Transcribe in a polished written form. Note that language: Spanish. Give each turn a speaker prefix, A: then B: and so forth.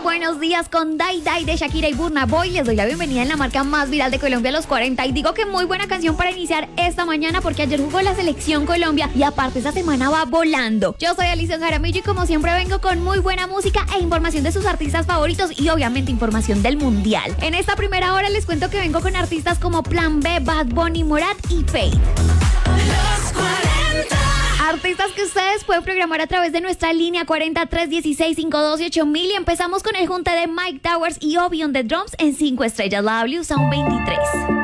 A: buenos días con Dai Dai de Shakira y Burna Boy. Les doy la bienvenida en la marca más viral de Colombia a los 40 y digo que muy buena canción para iniciar esta mañana porque ayer jugó la selección Colombia y aparte esta semana va volando. Yo soy Alison Jaramillo y como siempre vengo con muy buena música e información de sus artistas favoritos y obviamente información del mundial. En esta primera hora les cuento que vengo con artistas como Plan B, Bad Bunny, Morat y Feid.
B: Los 40.
A: Artistas que ustedes pueden programar a través de nuestra línea 4316528000 y empezamos con el junte de Mike Towers y Obi on the Drums en 5 estrellas, la W Sound 23.